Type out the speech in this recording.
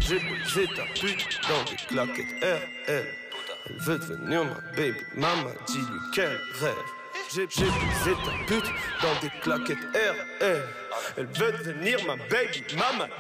J'ai baisé ta pute dans des claquettes RL. Elle veut devenir ma baby mama, dis-lui qu'elle rêve. J'ai baisé ta pute dans des claquettes RL. Elle veut devenir ma baby mama.